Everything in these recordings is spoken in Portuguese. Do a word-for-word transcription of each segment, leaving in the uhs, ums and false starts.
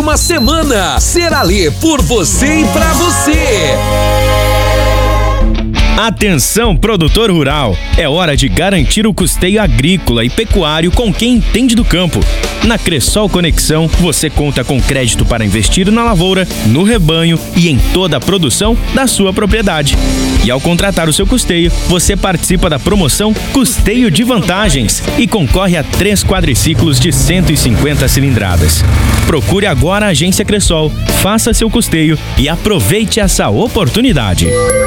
próxima semana. Seralê, por você e pra você. Atenção, produtor rural! É hora de garantir o custeio agrícola e pecuário com quem entende do campo. Na Cressol Conexão, você conta com crédito para investir na lavoura, no rebanho e em toda a produção da sua propriedade. E ao contratar o seu custeio, você participa da promoção Custeio de Vantagens e concorre a três quadriciclos de cento e cinquenta cilindradas. Procure agora a Agência Cressol, faça seu custeio e aproveite essa oportunidade.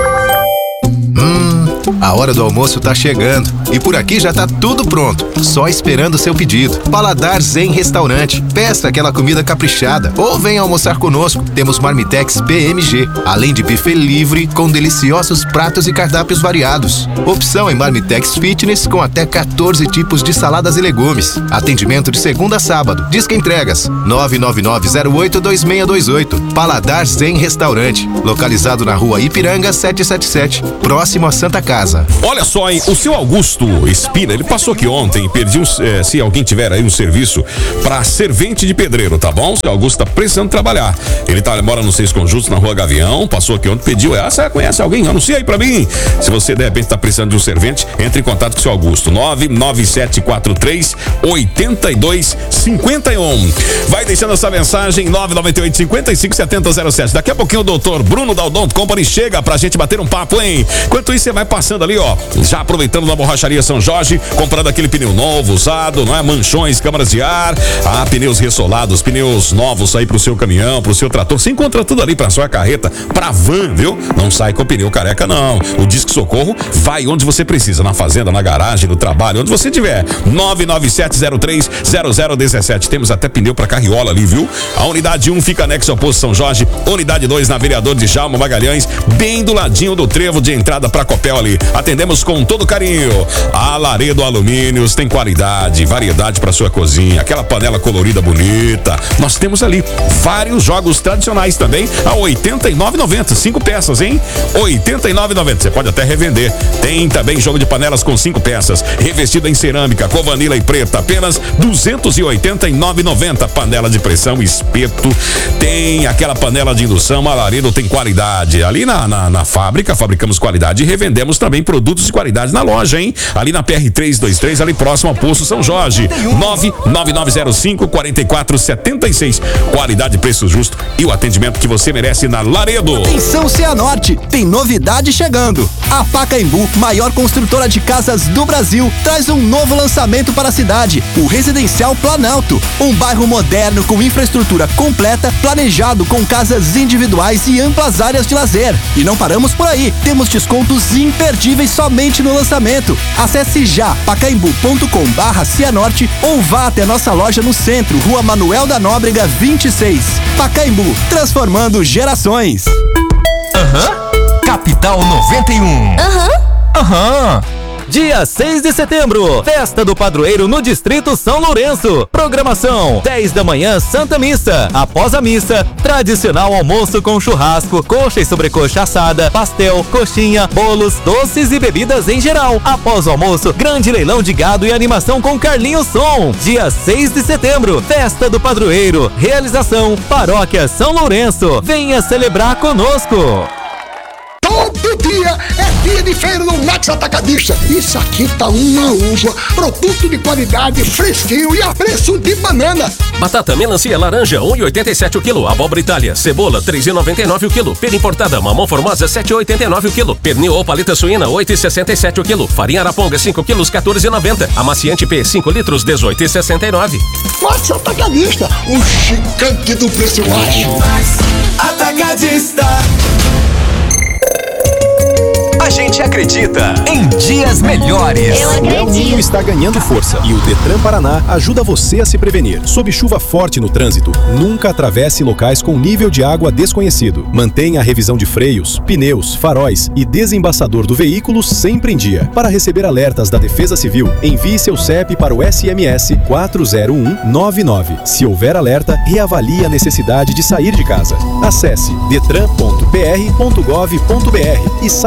Hum, a hora do almoço tá chegando e por aqui já tá tudo pronto, só esperando o seu pedido. Paladar Zen Restaurante, peça aquela comida caprichada ou venha almoçar conosco. Temos Marmitex P M G, além de buffet livre com deliciosos pratos e cardápios variados. Opção em Marmitex Fitness com até quatorze tipos de saladas e legumes. Atendimento de segunda a sábado. Disque entregas nove nove nove zero oito dois seis dois oito. Paladar Zen Restaurante, localizado na rua Ipiranga setecentos e setenta e sete, próximo a Santa Casa. Olha só, hein? O seu Augusto Espina, ele passou aqui ontem, pediu, eh, se alguém tiver aí um serviço para servente de pedreiro, tá bom? O seu Augusto tá precisando trabalhar. Ele tá, ele mora nos Seis Conjuntos, na rua Gavião, passou aqui ontem, pediu, ah, você conhece alguém? Anuncia aí pra mim. Se você de repente tá precisando de um servente, entre em contato com o seu Augusto, nove nove sete quatro três oito dois cinco um. Vai deixando essa mensagem, nove nove oito cinco cinco sete zero zero sete. Daqui a pouquinho o doutor Bruno da Odonto Company chega pra gente bater um papo, hein? Enquanto isso, você vai passando ali, ó, já aproveitando na Borracharia São Jorge, comprando aquele pneu novo, usado, não é? Manchões, câmaras de ar, ah, pneus ressolados, pneus novos aí pro seu caminhão, pro seu trator. Você encontra tudo ali pra sua carreta, pra van, viu? Não sai com pneu careca, não. O Disque Socorro vai onde você precisa, na fazenda, na garagem, no trabalho, onde você tiver. nove nove sete zero três zero zero um sete. Temos até pneu pra carriola ali, viu? A unidade um fica anexo ao posto São Jorge, unidade dois na Vereador de Djalma Magalhães, bem do ladinho do trevo de entrada pra Copel ali. Atendemos com todo carinho. A Laredo Alumínios tem qualidade, variedade pra sua cozinha, aquela panela colorida bonita. Nós temos ali vários jogos tradicionais também a oitenta e nove reais e noventa centavos, cinco peças, hein? oitenta e nove reais e noventa centavos. Você pode até revender. Tem também jogo de panelas com cinco peças, revestida em cerâmica, covanila e preta, apenas duzentos e oitenta e nove reais e noventa centavos. Panela de pressão, espeto, tem aquela panela de indução. A Laredo tem qualidade. Ali na, na, na fábrica, fabricamos qualidade e revendemos também produtos de qualidade na loja, hein? Ali na P R trezentos e vinte e três, ali próximo ao Poço São Jorge. nove nove nove zero cinco quatro quatro sete seis. Qualidade, preço justo e o atendimento que você merece na Laredo. Atenção, Cianorte, tem novidade chegando. A Pacaembu, maior construtora de casas do Brasil, traz um novo lançamento para a cidade, o Residencial Planalto, um bairro moderno com infraestrutura completa, planejado com casas individuais e amplas áreas de lazer. E não paramos por aí, temos descontos imperdíveis somente no lançamento. Acesse já pacaembu ponto com barra Cianorte ou vá até nossa loja no centro, Rua Manuel da Nóbrega vinte e seis. Pacaembu, transformando gerações. Aham. Uhum. Capital noventa e um. Aham. Uhum. Aham. Uhum. Dia seis de setembro, Festa do Padroeiro no Distrito São Lourenço. Programação, dez da manhã, Santa Missa. Após a missa, tradicional almoço com churrasco, coxa e sobrecoxa assada, pastel, coxinha, bolos, doces e bebidas em geral. Após o almoço, grande leilão de gado e animação com Carlinhos Som. Dia seis de setembro, Festa do Padroeiro. Realização, Paróquia São Lourenço. Venha celebrar conosco. Todo dia é dia de feira no Max Atacadista. Isso aqui tá uma uva, produto de qualidade, fresquinho e a preço de banana. Batata, melancia, laranja, um e oitenta e sete o quilo. Abóbora Itália, cebola, três e noventa e nove o quilo. Pera importada, mamão formosa, sete e oitenta e nove o quilo. Pernil ou paleta suína, oito e sessenta e sete o quilo. Farinha araponga, cinco quilos, quatorze e noventa. Amaciante P, cinco litros, dezoito e sessenta e nove. Max Atacadista, o gigante do preço baixo. Atacadista. A gente acredita em dias melhores. Eu O El Ninho está ganhando força e o Detran Paraná ajuda você a se prevenir. Sob chuva forte no trânsito, nunca atravesse locais com nível de água desconhecido. Mantenha a revisão de freios, pneus, faróis e desembaçador do veículo sempre em dia. Para receber alertas da Defesa Civil, envie seu C E P para o S M S quatro zero um nove nove. Se houver alerta, reavalie a necessidade de sair de casa. Acesse detran ponto p r ponto gov ponto b r e saiba mais.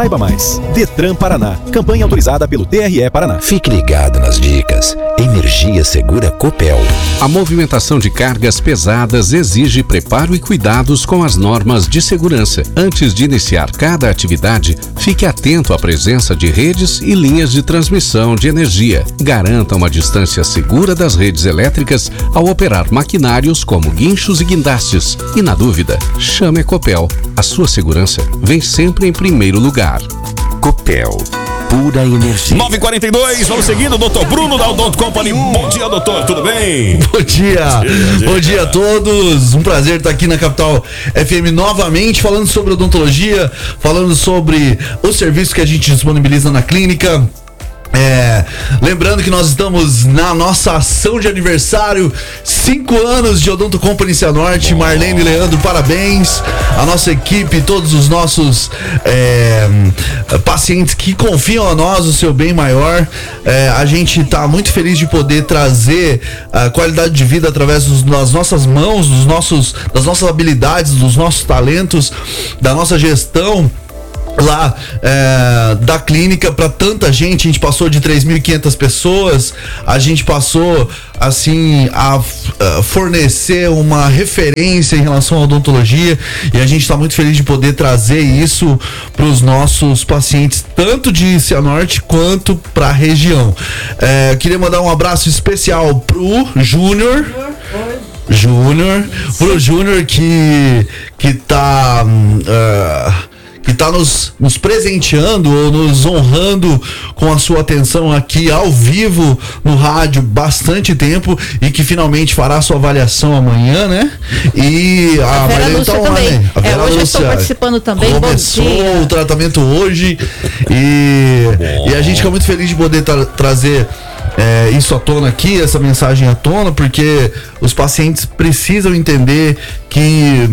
mais. Detran Paraná. Campanha autorizada pelo T R E Paraná. Fique ligado nas dicas. Energia Segura Copel. A movimentação de cargas pesadas exige preparo e cuidados com as normas de segurança. Antes de iniciar cada atividade, fique atento à presença de redes e linhas de transmissão de energia. Garanta uma distância segura das redes elétricas ao operar maquinários como guinchos e guindastes. E na dúvida, chame a Copel. A sua segurança vem sempre em primeiro lugar. Copel. Pura energia. nove e quarenta e dois, vamos seguindo, doutor Bruno da Odonto Company. Bom dia, doutor, tudo bem? Bom dia. Bom dia. Bom dia a todos. Um prazer estar aqui na Capital F M novamente, falando sobre odontologia, falando sobre os serviços que a gente disponibiliza na clínica. É, lembrando que nós estamos na nossa ação de aniversário, cinco anos de Odonto Company Cianorte. Marlene e Leandro, parabéns. A nossa equipe, todos os nossos é, pacientes que confiam a nós o seu bem maior. É, a gente está muito feliz de poder trazer a qualidade de vida através dos, das nossas mãos, dos nossos, das nossas habilidades, dos nossos talentos, da nossa gestão lá é, da clínica para tanta gente. A gente passou de três mil e quinhentas pessoas, a gente passou assim a, a fornecer uma referência em relação à odontologia, e a gente está muito feliz de poder trazer isso para os nossos pacientes, tanto de Cianorte quanto para a região. É, queria mandar um abraço especial pro Júnior Júnior pro Júnior que que tá uh, que está nos, nos presenteando ou nos honrando com a sua atenção aqui ao vivo no rádio bastante tempo, e que finalmente fará sua avaliação amanhã, né? E a, a Vera Lúcia tá também. Né? A Vera é, hoje Lúcia eu estou participando também. Começou Bom dia. o tratamento hoje e, e a gente fica muito feliz de poder tra- trazer É, isso à tona aqui, essa mensagem à tona, porque os pacientes precisam entender que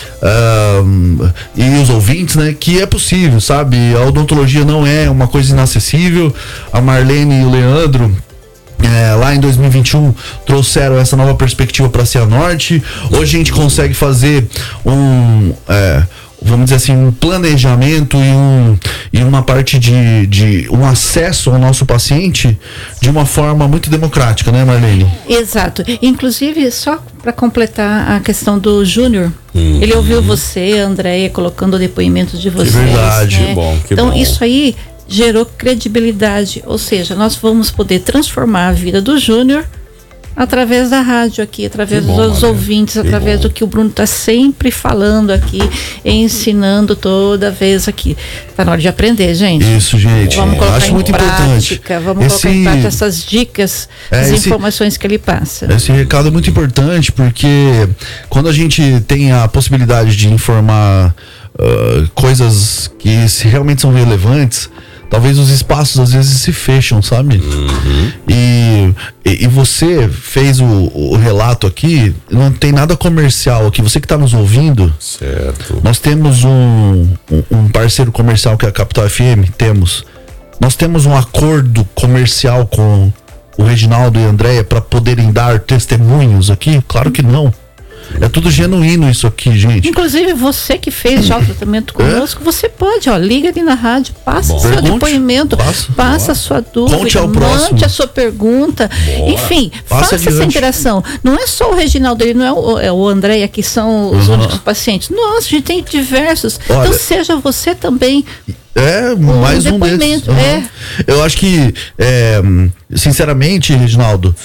uh, e os ouvintes, né, que é possível, sabe? A odontologia não é uma coisa inacessível. A Marlene e o Leandro, É, lá em dois mil e vinte e um, trouxeram essa nova perspectiva para a Cianorte. Hoje a gente consegue fazer um é, vamos dizer assim, um planejamento e, um, e uma parte de, de um acesso ao nosso paciente de uma forma muito democrática, né, Marlene? Exato. Inclusive, só para completar a questão do Júnior, uhum. ele ouviu você, Andréia, colocando depoimentos de vocês. Que verdade. Né? Que bom, que então, bom. isso aí gerou credibilidade, ou seja, nós vamos poder transformar a vida do Júnior através da rádio aqui, através bom, dos Maria. ouvintes, que através bom. do que o Bruno está sempre falando aqui, ensinando toda vez aqui. Tá na hora de aprender, gente. Isso, gente. Vamos colocar Acho em muito prática, importante. vamos esse, colocar em prática essas dicas, é, as esse, informações que ele passa. Esse recado é muito importante, porque quando a gente tem a possibilidade de informar uh, coisas que se realmente são relevantes, talvez os espaços às vezes se fecham, sabe? Uhum. E, e, e você fez o, o relato aqui, não tem nada comercial aqui. Você que está nos ouvindo, certo. Nós temos um, um, um parceiro comercial que é a Capital F M, temos. Nós temos um acordo comercial com o Reginaldo e a Andréia para poderem dar testemunhos aqui? Claro que não. É tudo genuíno isso aqui, gente. Inclusive, você que fez já o tratamento conosco, é? você pode, ó, liga ali na rádio, passa o seu Pergunte, depoimento, passa, passa a sua dúvida, Conte ao mande próximo. a sua pergunta. Bora. Enfim, Passa faça adiante. essa interação. Não é só o Reginaldo, ele não é o, é o Andréia que são os uhum. únicos pacientes. Nossa, a gente tem diversos. Olha, então seja você também. É, mais um, um desses. Uhum. É. Eu acho que, é, sinceramente, Reginaldo,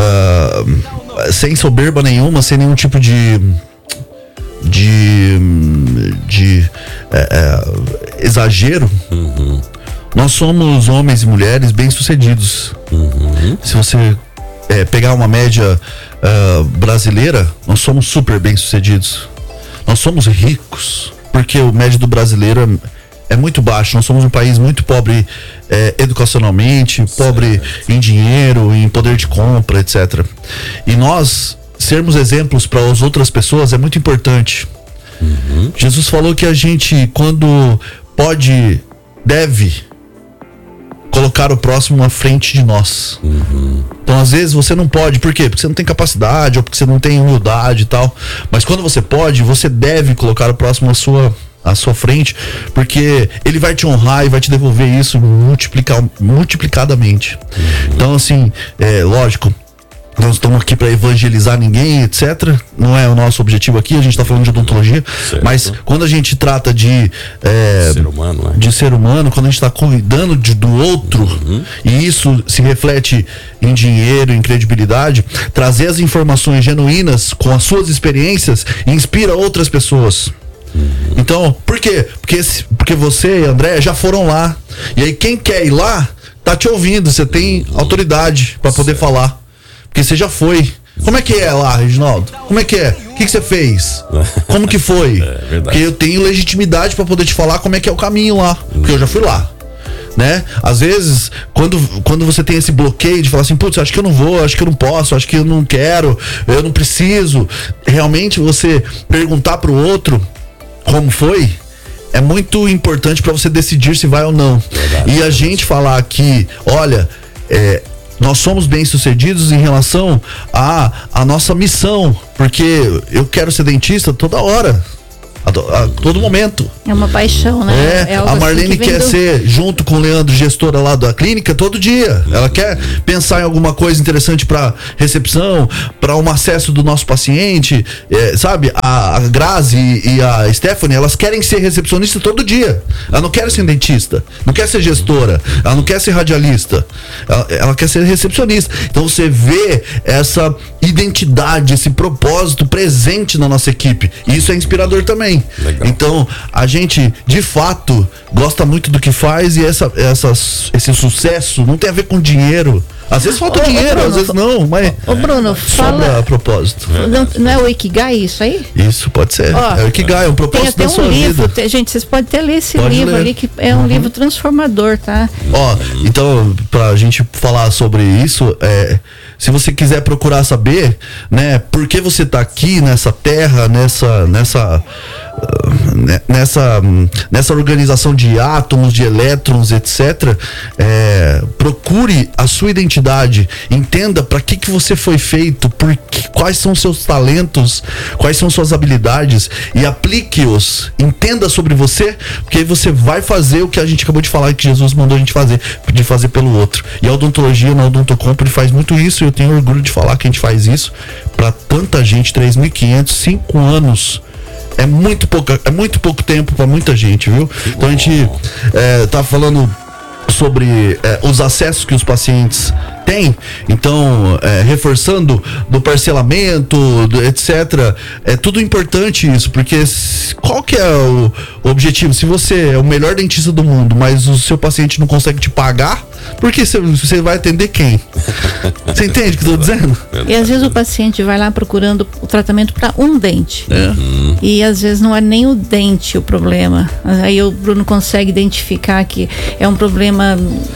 uh, sem soberba nenhuma, sem nenhum tipo de de, de é, é, exagero, uhum. nós somos homens e mulheres bem-sucedidos. Uhum. Se você é, pegar uma média uh, brasileira, nós somos super bem-sucedidos. Nós somos ricos, porque o médio do brasileiro é É muito baixo. Nós somos um país muito pobre é, educacionalmente, pobre em dinheiro, em poder de compra, etcétera. E nós sermos exemplos para as outras pessoas é muito importante. Uhum. Jesus falou que a gente, quando pode, deve colocar o próximo à frente de nós. Uhum. Então, às vezes, você não pode. Por quê? Porque você não tem capacidade ou porque você não tem humildade e tal. Mas quando você pode, você deve colocar o próximo à sua à sua frente, porque ele vai te honrar e vai te devolver isso multiplicar, multiplicadamente. Então, assim, é lógico, nós estamos aqui para evangelizar ninguém, etcétera. Não é o nosso objetivo aqui, a gente está falando de odontologia, certo. Mas quando a gente trata de é, ser humano, né? de ser humano, quando a gente está cuidando de, do outro, uhum. e isso se reflete em dinheiro, em credibilidade, trazer as informações genuínas com as suas experiências inspira outras pessoas. Então, por quê? Porque, porque você e André já foram lá. E aí quem quer ir lá, tá te ouvindo. Você tem autoridade para poder certo. falar. Porque você já foi. Como é que é lá, Reginaldo? Como é que é? O que, que você fez? Como que foi? É, porque eu tenho legitimidade para poder te falar como é que é o caminho lá. Porque eu já fui lá. Né? Às vezes, quando, quando você tem esse bloqueio de falar assim, putz, acho que eu não vou, acho que eu não posso, acho que eu não quero, eu não preciso. Realmente você perguntar pro outro como foi, é muito importante para você decidir se vai ou não. Verdade, e a gente falar aqui, olha, é, nós somos bem-sucedidos em relação à a, a nossa missão, porque eu quero ser dentista toda hora. A, a, a todo momento. É uma paixão, né? É, é a Marlene assim que quer do... ser, junto com o Leandro, gestora lá da clínica, todo dia. Ela quer pensar em alguma coisa interessante para recepção, para um acesso do nosso paciente, é, sabe? A, a Grazi e a Stephanie, elas querem ser recepcionista todo dia. Ela não quer ser dentista, não quer ser gestora, ela não quer ser radialista, ela, ela quer ser recepcionista. Então você vê essa identidade, esse propósito presente na nossa equipe. E isso é inspirador também. Legal. Então, a gente, de fato, gosta muito do que faz e essa, essa, esse sucesso não tem a ver com dinheiro. Às vezes falta ô, dinheiro, ô Bruno, às vezes não, mas ô Bruno, fala a propósito. Não, não é o Ikigai isso aí? Isso, pode ser. Ó, é o Ikigai, é um propósito da sua vida. Tem até um livro, tem, gente, vocês podem até ler esse pode livro ler. ali, que é um uhum. livro transformador, tá? Ó, então, pra gente falar sobre isso, é, se você quiser procurar saber, né, por que você tá aqui nessa terra, nessa, nessa, nessa, nessa organização de átomos, de elétrons, etcétera, é, procure a sua identidade, entenda para que que você foi feito, por que, quais são seus talentos, quais são suas habilidades e aplique-os, entenda sobre você, porque aí você vai fazer o que a gente acabou de falar que Jesus mandou a gente fazer, de fazer pelo outro. E a odontologia na Odontocomp faz muito isso, e eu tenho orgulho de falar que a gente faz isso para tanta gente. Três mil e quinhentos, cinco anos é muito pouco, é muito pouco tempo para muita gente, viu? Então a gente é, tá falando sobre é, os acessos que os pacientes têm, então é, reforçando do parcelamento, do, etcétera. É tudo importante isso, porque qual que é o, o objetivo? Se você é o melhor dentista do mundo, mas o seu paciente não consegue te pagar, por que você vai atender quem? Você entende o que eu tô dizendo? E às vezes o paciente vai lá procurando o tratamento para um dente. É. E às vezes não é nem o dente o problema. Aí o Bruno consegue identificar que é um problema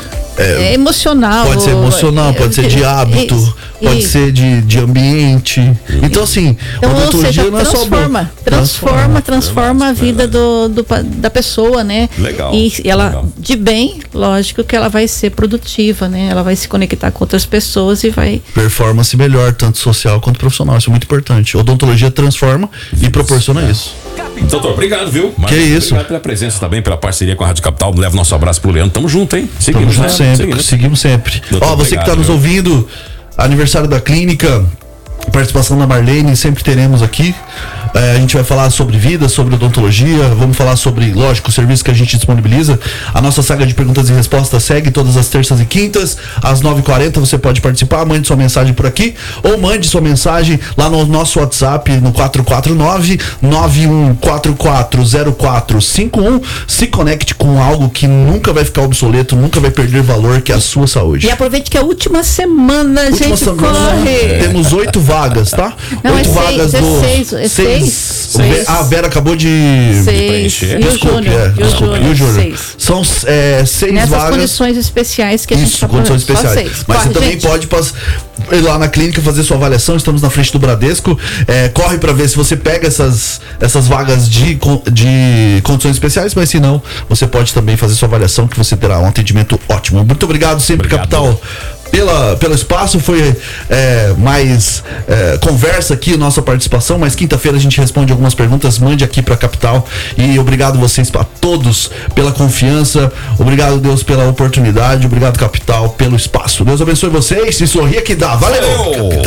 é, é emocional. Pode ser emocional, pode ser de hábito, isso, pode isso. ser de, de ambiente. Então, assim, então, a odontologia não é só transforma, transforma, transforma a vida do, do, da pessoa, né? Legal. E ela, legal. de bem, lógico que ela vai ser produtiva, né? Ela vai se conectar com outras pessoas e vai... Performance melhor, tanto social quanto profissional. Isso é muito importante. A odontologia transforma e proporciona é. isso. Doutor, obrigado, viu? Mas que isso. Obrigado pela presença também, pela parceria com a Rádio Capital. Leva nosso abraço pro Leandro. Tamo junto, hein? Seguimos, Tamo junto né? sempre. Seguimos, seguimos sempre. Doutor, ó, você obrigado, que tá nos viu? ouvindo, aniversário da clínica, participação da Marlene, sempre teremos aqui. É, a gente vai falar sobre vida, sobre odontologia, vamos falar sobre, lógico, o serviço que a gente disponibiliza. A nossa saga de perguntas e respostas segue todas as terças e quintas, às nove e quarenta você pode participar, mande sua mensagem por aqui, ou mande sua mensagem lá no nosso WhatsApp, no quatro quatro nove, nove um quatro quatro zero quatro cinco um. Se conecte com algo que nunca vai ficar obsoleto, nunca vai perder valor, que é a sua saúde. E aproveite que é a última semana, última gente, semana, corre! Temos oito vagas, tá? Não, oito é vagas seis, do... É seis, é seis. Seis. A Vera acabou de, seis. de preencher. E o Júnior. É, e o Júnior. São é, seis Nessas vagas. condições especiais que a Isso, gente está condições especiais. Seis. Mas corre, você também gente. pode ir lá na clínica fazer sua avaliação. Estamos na frente do Bradesco. É, corre para ver se você pega essas, essas vagas de, de condições especiais. Mas se não, você pode também fazer sua avaliação, que você terá um atendimento ótimo. Muito obrigado sempre, obrigado, Capital. pela, pelo espaço. Foi é, mais é, conversa aqui, nossa participação, mas quinta-feira a gente responde algumas perguntas. Mande aqui pra Capital. E obrigado vocês, a todos, pela confiança. Obrigado, Deus, pela oportunidade. Obrigado, Capital, pelo espaço. Deus abençoe vocês e sorria que dá. Valeu! Valeu.